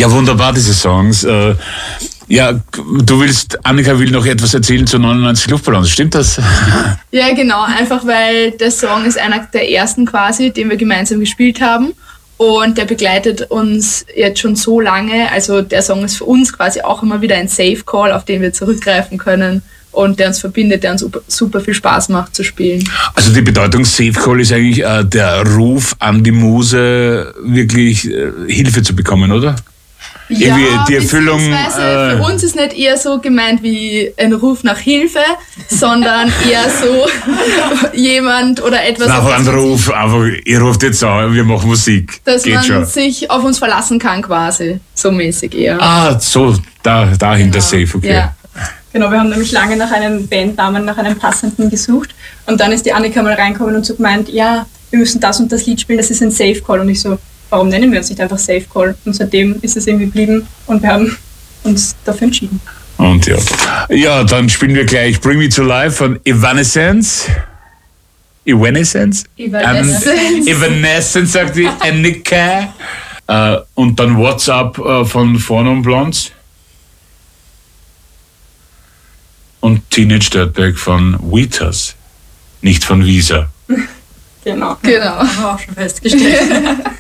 Ja, wunderbar, diese Songs. Ja, Annika will noch etwas erzählen zu 99 Luftballons, stimmt das? Ja, genau, einfach weil der Song ist einer der ersten quasi, den wir gemeinsam gespielt haben und der begleitet uns jetzt schon so lange, also der Song ist für uns quasi auch immer wieder ein Safe Call, auf den wir zurückgreifen können und der uns verbindet, der uns super viel Spaß macht zu spielen. Also die Bedeutung Safe Call ist eigentlich der Ruf an die Muse, wirklich Hilfe zu bekommen, oder? Ja, die Erfüllung. Für uns ist nicht eher so gemeint wie ein Ruf nach Hilfe, sondern eher so jemand oder etwas. Nach einem Ruf, einfach, ihr ruft jetzt an, wir machen Musik. Dass geht man schon. Sich auf uns verlassen kann quasi, so mäßig eher. Ah, so, dahinter Safe, okay. Ja. Genau, wir haben nämlich lange nach einem Bandnamen, nach einem passenden gesucht und dann ist die Annika mal reingekommen und so gemeint, ja, wir müssen das und das Lied spielen, das ist ein Safe Call und ich so, warum nennen wir uns nicht einfach Safe Call? Und seitdem ist es irgendwie geblieben und wir haben uns dafür entschieden. Und ja, dann spielen wir gleich Bring Me to Life von Evanescence. Evanescence, sagt die Annika. Und dann What's Up von Phonom Blondes. Und Teenage Dirtbag von Wheatus, nicht von Visa. Genau. Haben wir auch schon festgestellt.